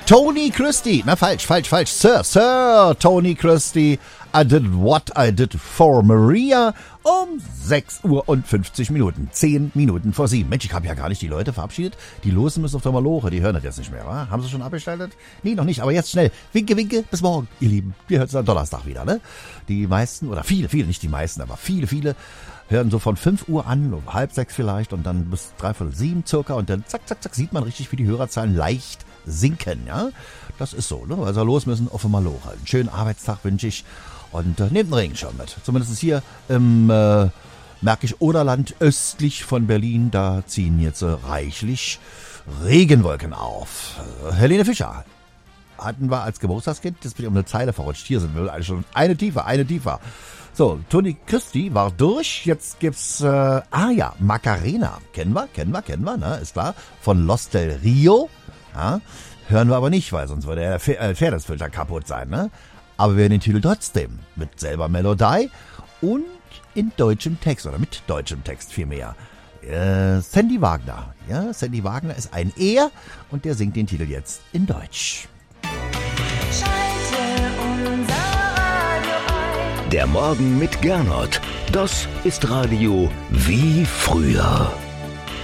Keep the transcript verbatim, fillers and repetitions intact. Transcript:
Tony Christie, na falsch, falsch, falsch, Sir, Sir Tony Christie, I did what I did for Maria, um sechs Uhr und fünfzig Minuten, zehn Minuten vor sieben. Mensch, ich habe ja gar nicht die Leute verabschiedet, die losen müssen auf der Maloche, die hören das jetzt nicht mehr, wa? Haben sie schon abgestellt? Nee, noch nicht, aber jetzt schnell, winke, winke, bis morgen, ihr Lieben, wir hören es am Donnerstag wieder, ne? Die meisten, oder viele, viele, nicht die meisten, aber viele, viele, hören so von fünf Uhr an, um halb sechs vielleicht und dann bis dreiviertel sieben circa und dann zack, zack, zack, sieht man richtig, wie die Hörerzahlen leicht sinken, ja. Das ist so, ne? Also los müssen auf einmal hoch. Einen schönen Arbeitstag wünsche ich und äh, nehmt den Regenschirm mit. Zumindest hier im äh, Märkisch-Oderland östlich von Berlin, da ziehen jetzt äh, reichlich Regenwolken auf. Äh, Helene Fischer hatten wir als Geburtstagskind, jetzt bin ich um eine Zeile verrutscht. Hier sind wir eigentlich schon eine tiefer, eine tiefer. So, Tony Christie war durch. Jetzt gibt's, äh, ah ja, Macarena. Kennen wir, kennen wir, kennen wir, ne? Ist klar. Von Los del Rio. Ja, hören wir aber nicht, weil sonst würde der Fairness-Filter kaputt sein, ne? Aber wir hören den Titel trotzdem. Mit selber Melodie und in deutschem Text, oder mit deutschem Text vielmehr. Äh, Sandy Wagner. Ja, Sandy Wagner ist ein Er und der singt den Titel jetzt in Deutsch. Der Morgen mit Gernot. Das ist Radio wie früher.